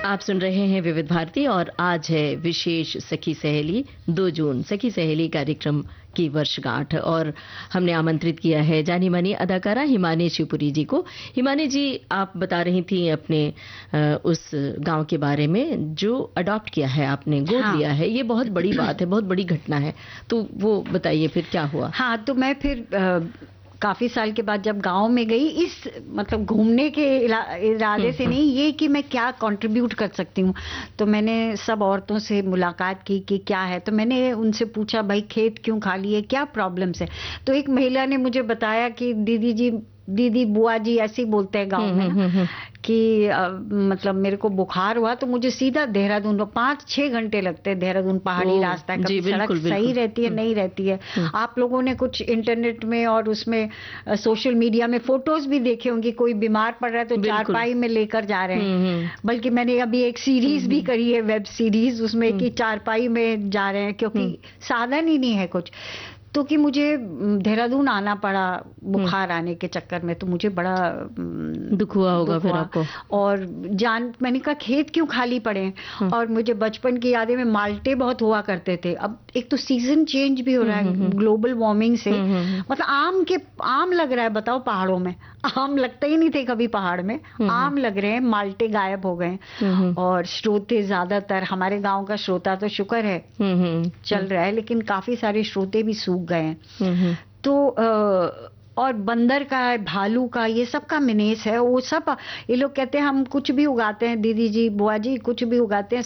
आप सुन रहे हैं विविध भारती और आज है विशेष सखी सहेली 2 जून सखी सहेली कार्यक्रम की वर्षगांठ और हमने आमंत्रित किया है जानी मानी अदाकारा हिमानी शिवपुरी जी को। हिमानी जी, आप बता रही थी अपने उस गांव के बारे में जो अडॉप्ट किया है आपने, गोद लिया है। ये बहुत बड़ी बात है, बहुत बड़ी घटना है, तो वो बताइए फिर क्या हुआ। हाँ, तो मैं फिर काफी साल के बाद जब गांव में गई, इस मतलब घूमने के इरादे से नहीं, ये कि मैं क्या कंट्रीब्यूट कर सकती हूँ, तो मैंने सब औरतों से मुलाकात की कि क्या है। तो मैंने उनसे पूछा, भाई खेत क्यों खाली है, क्या प्रॉब्लम्स है। तो एक महिला ने मुझे बताया कि दीदी बुआ जी ऐसे ही बोलते हैं गांव में ना, कि मतलब मेरे को बुखार हुआ तो मुझे सीधा देहरादून, 5-6 घंटे लगते हैं। देहरादून पहाड़ी रास्ता है, कभी सड़क सही रहती है नहीं रहती है। आप लोगों ने कुछ इंटरनेट में और उसमें सोशल मीडिया में फोटोज भी देखे होंगे, कोई बीमार पड़ रहा है तो चारपाई में लेकर जा रहे हैं। बल्कि मैंने अभी एक सीरीज भी करी है, वेब सीरीज, उसमें कि चारपाई में जा रहे हैं, क्योंकि साधन ही नहीं है कुछ। तो कि मुझे देहरादून आना पड़ा बुखार आने के चक्कर में, तो मुझे बड़ा दुख हुआ होगा फिर आपको। और मैंने कहा खेत क्यों खाली पड़े। और मुझे बचपन की यादें में माल्टे बहुत हुआ करते थे। अब एक तो सीजन चेंज भी हो रहा है ग्लोबल वार्मिंग से, मतलब आम लग रहा है, बताओ पहाड़ों में आम लगते ही नहीं थे कभी पहाड़ में, आम लग रहे हैं, माल्टे गायब हो गए। और श्रोते ज्यादातर, हमारे गांव का श्रोता तो शुक्र है चल रहा है, लेकिन काफी सारे श्रोते भी सूख गए हैं। तो और बंदर का है, भालू का, ये सब का मिनेस है। वो सब ये लोग कहते हैं हम कुछ भी उगाते हैं, दीदी जी बुआ जी कुछ भी उगाते हैं,